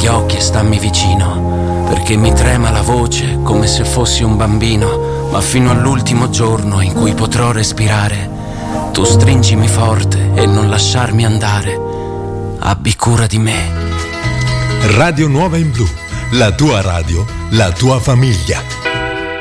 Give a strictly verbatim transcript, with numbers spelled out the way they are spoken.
gli occhi e stammi vicino, perché mi trema la voce come se fossi un bambino, ma fino all'ultimo giorno in cui potrò respirare, tu stringimi forte e non lasciarmi andare, abbi cura di me. Radio Nuova in Blu, la tua radio, la tua famiglia.